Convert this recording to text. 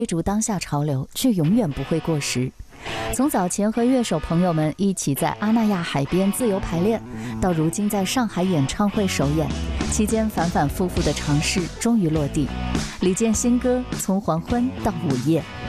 追逐当下潮流，却永远不会过时。从早前和乐手朋友们一起在阿那亚海边自由排练，到如今在上海演唱会首演，期间反反复复的尝试终于落地。李健新歌从黄昏到午夜，